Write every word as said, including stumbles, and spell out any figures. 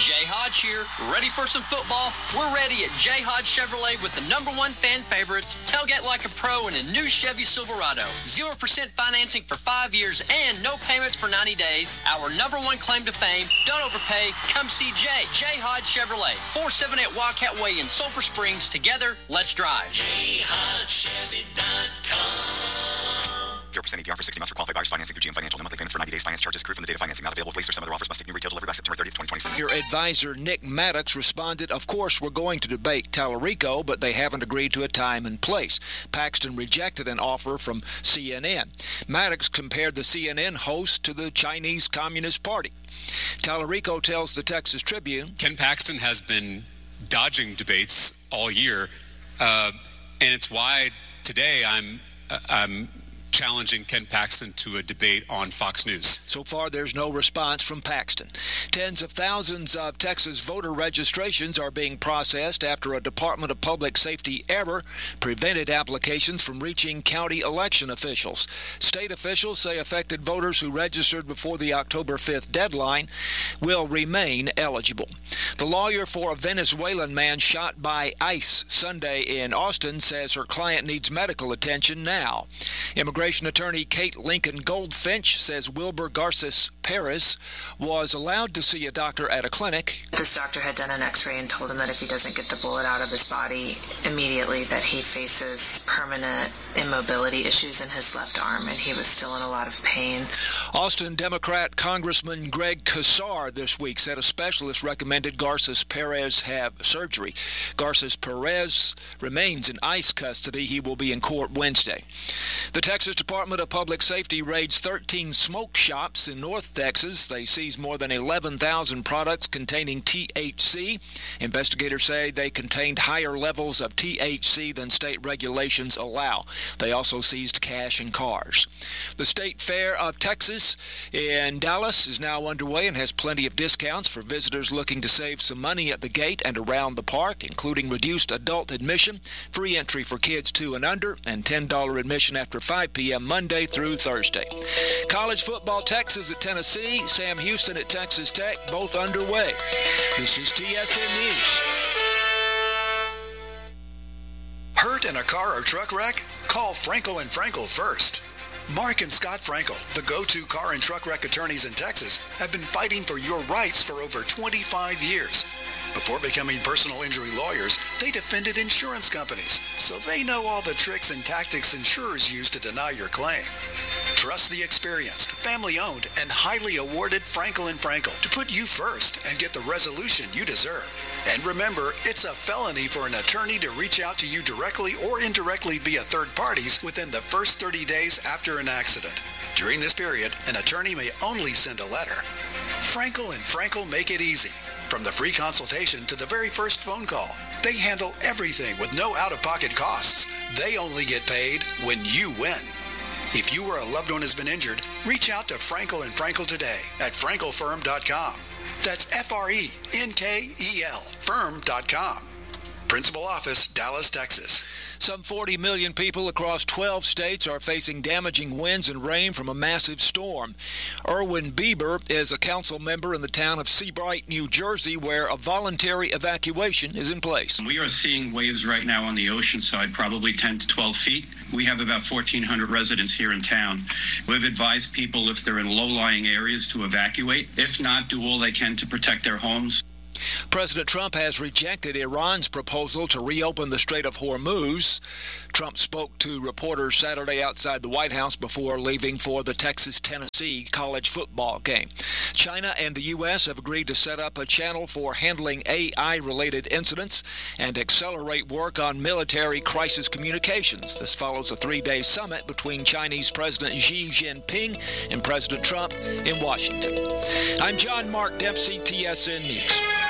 Jay Hodge here. Ready for some football? We're ready at Jay Hodge Chevrolet with the number one fan favorites, tailgate like a pro, and a new Chevy Silverado. zero percent financing for five years and no payments for ninety days. Our number one claim to fame, don't overpay. Come see Jay. Jay Hodge Chevrolet, four seventy-eight Wildcat Way in Sulphur Springs. Together, let's drive. Jay Hodge Chevy dot com. zero percent A P R for sixty months for qualified buyers financing through G M Financial. No monthly payments for ninety days. Finance charges accrue from the date of financing. Not available with lease or some other offers. Must take new retail delivery by September thirtieth, twenty twenty-six. Your advisor, Nick Maddox, responded, of course, we're going to debate Tallarico, but they haven't agreed to a time and place. Paxton rejected an offer from C N N. Maddox compared the C N N host to the Chinese Communist Party. Tallarico tells the Texas Tribune, Ken Paxton has been dodging debates all year, uh, and it's why today I'm uh, I'm challenging Ken Paxton to a debate on Fox News. So far, there's no response from Paxton. Tens of thousands of Texas voter registrations are being processed after a Department of Public Safety error prevented applications from reaching county election officials. State officials say affected voters who registered before the October fifth deadline will remain eligible. The lawyer for a Venezuelan man shot by ICE Sunday in Austin says her client needs medical attention now. Immigration attorney Kate Lincoln Goldfinch says Wilber Garces Perez was allowed to see a doctor at a clinic. This doctor had done an x-ray and told him that if he doesn't get the bullet out of his body immediately, that he faces permanent immobility issues in his left arm, and he was still in a lot of pain. Austin Democrat Congressman Greg Casar this week said a specialist recommended Garces Perez have surgery. Garces Perez remains in ICE custody. He will be in court Wednesday. The Texas Department of Public Safety raids thirteen smoke shops in North Texas. They seized more than eleven thousand products containing T H C. Investigators say they contained higher levels of T H C than state regulations allow. They also seized cash and cars. The State Fair of Texas in Dallas is now underway and has plenty of discounts for visitors looking to save some money at the gate and around the park, including reduced adult admission, free entry for kids two and under, and ten dollars admission after five p.m. Monday through Thursday. College football, Texas at Tennessee, Sam Houston at Texas Tech, both underway. This is T S N News. Hurt in a car or truck wreck? Call Frankel and Frankel first. Mark and Scott Frankel, the go-to car and truck wreck attorneys in Texas, have been fighting for your rights for over twenty-five years. Before becoming personal injury lawyers, they defended insurance companies, so they know all the tricks and tactics insurers use to deny your claim. Trust the experienced, family-owned, and highly awarded Frankel and Frankel to put you first and get the resolution you deserve. And remember, it's a felony for an attorney to reach out to you directly or indirectly via third parties within the first thirty days after an accident. During this period, an attorney may only send a letter. Frankel and Frankel make it easy. From the free consultation to the very first phone call, they handle everything with no out-of-pocket costs. They only get paid when you win. If you or a loved one has been injured, reach out to Frankel and Frankel today at frankel firm dot com. That's F R E N K E L firm dot com. Principal office, Dallas, Texas. Some forty million people across twelve states are facing damaging winds and rain from a massive storm. Erwin Bieber is a council member in the town of Seabright, New Jersey, where a voluntary evacuation is in place. We are seeing waves right now on the ocean side, probably ten to twelve feet. We have about fourteen hundred residents here in town. We've advised people if they're in low-lying areas to evacuate. If not, do all they can to protect their homes. President Trump has rejected Iran's proposal to reopen the Strait of Hormuz. Trump spoke to reporters Saturday outside the White House before leaving for the Texas-Tennessee college football game. China and the U S have agreed to set up a channel for handling A I-related incidents and accelerate work on military crisis communications. This follows a three-day summit between Chinese President Xi Jinping and President Trump in Washington. I'm John Mark Dempsey, T S N News.